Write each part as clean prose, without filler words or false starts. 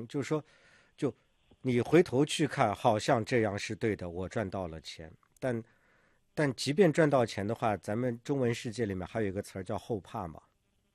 就是说，就你回头去看，好像这样是对的，我赚到了钱，但即便赚到钱的话，咱们中文世界里面还有一个词儿叫后怕嘛。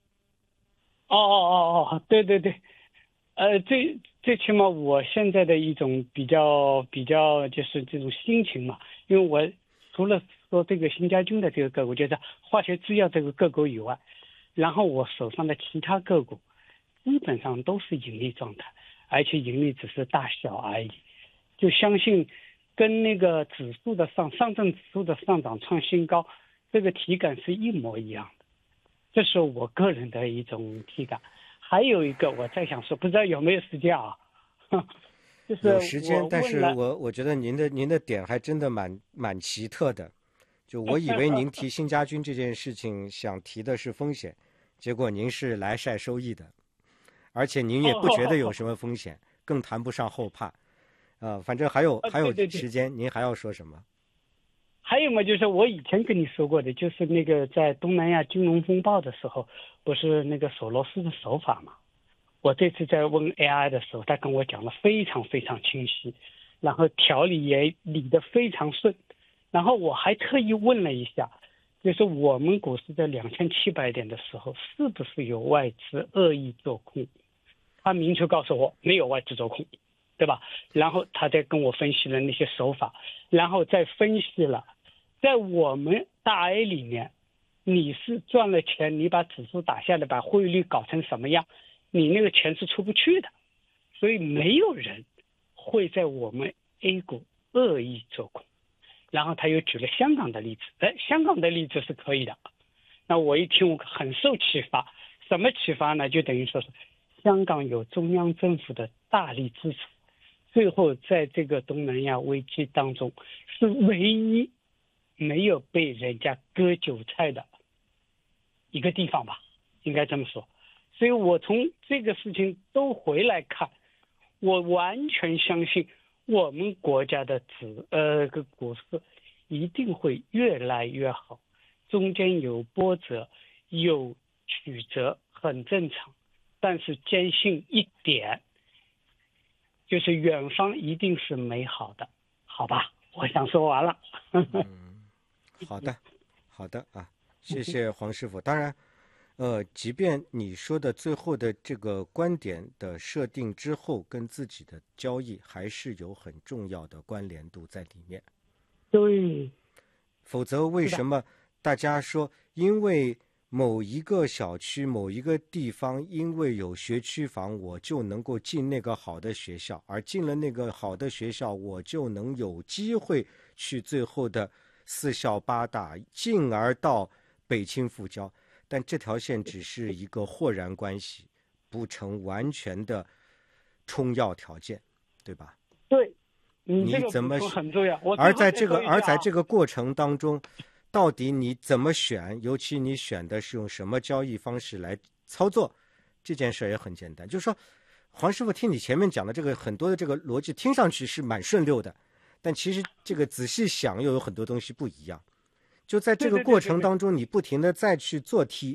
对对对，最起码我现在的一种比较就是这种心情嘛，因为我除了说这个新家军的这个个股，就是化学制药这个个股以外，然后我手上的其他个股基本上都是盈利状态，而且盈利只是大小而已，就相信跟那个指数的上证指数的上涨创新高，这个体感是一模一样的，这是我个人的一种体感。还有一个我在想说，不知道有没有时间啊？就是有时间， 我但是问了， 我觉得您的点还真的蛮奇特的。就我以为您提新家军这件事情，想提的是风险，结果您是来晒收益的，而且您也不觉得有什么风险，更谈不上后怕。反正还有对对对， 时间，您还要说什么？ 还有嘛，就是我以前跟你说过的，就是那个在东南亚金融风暴的时候，不是那个索罗斯的手法嘛？我这次在问 AI 的时候，他跟我讲的非常非常清晰，然后条理也理得非常顺，然后我还特意问了一下，就是我们股市在2700点的时候，是不是有外资恶意做空？他明确告诉我没有外资做空，对吧？然后他再跟我分析了那些手法，然后再分析了，在我们大 A 里面，你是赚了钱，你把指数打下来，把汇率搞成什么样，你那个钱是出不去的，所以没有人会在我们 A 股恶意做空。然后他又举了香港的例子，香港的例子是可以的。那我一听我很受启发，什么启发呢？就等于说是香港有中央政府的大力支持，最后在这个东南亚危机当中是唯一没有被人家割韭菜的一个地方吧，应该这么说。所以我从这个事情都回来看，我完全相信我们国家的股市一定会越来越好，中间有波折有曲折很正常，但是坚信一点，就是远方一定是美好的，好吧？我想说完了。 好的，好的啊，谢谢黄师傅。当然，即便你说的最后的这个观点的设定之后，跟自己的交易还是有很重要的关联度在里面。 对， 否则为是的， 什么大家说因为某一个小区某一个地方因为有学区房，我就能够进那个好的学校，而进了那个好的学校，我就能有机会去最后的四校八大，进而到北清复交。但这条线只是一个或然关系，不成完全的充要条件，对吧？ 对，你这你怎么个补充很重要。我最而后再说一句啊， 在这个过程当中，到底你怎么选，尤其你选的是用什么交易方式来操作，这件事也很简单。就是说，黄师傅听你前面讲的这个很多的这个逻辑，听上去是蛮顺溜的，但其实这个仔细想又有很多东西不一样。就在这对个过对对对对， 程当中，你不停的再去做题，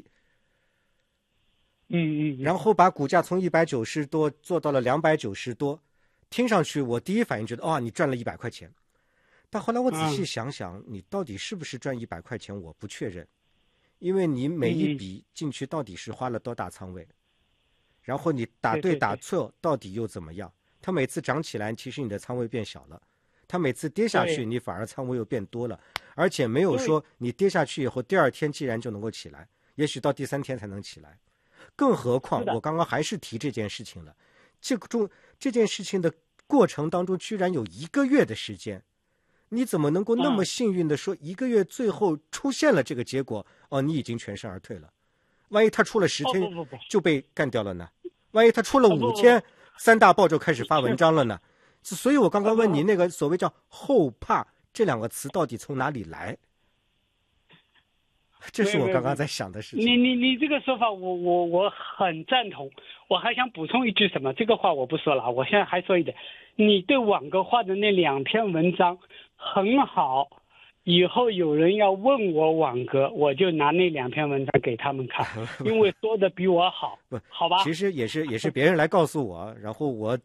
嗯嗯嗯， 然后把股价从190多做到了290多，听上去我第一反应觉得，哦，你赚了100块钱。但后来我仔细想想，你到底是不是赚100块钱，我不确认，因为你每一嗯嗯， 笔进去到底是花了多大仓位，然后你打对打对对对错到底又怎么样？它每次涨起来，其实你的仓位变小了；它每次跌下去， 对你反而仓位又变多了，而且没有对， 说你跌下去以后第二天既然就能够起来，也许到第三天才能起来。更何况是的， 我刚刚还是提这件事情了，这件事情的过程当中居然有1个月的时间。你怎么能够那么嗯， 幸运的说1个月最后出现了这个结果？哦，你已经全身而退了。万一他出了10天不不不， 就被干掉了呢？万一他出了5天， 不， 三大报就开始发文章了呢？所以我刚刚问你不， 那个所谓叫后怕这2个词到底从哪里来？这没是我刚刚有没有没有， 在想的事情。 你这个说法我很赞同。我还想补充一句什么，这个话我不说了，我现在还说一点，你对网哥画的那2篇文章很好，以后有人要问我网哥，我就拿那2篇文章给他们看，因为说的比我好， 不， 好吧？ 其实也是别人来告诉我，然后我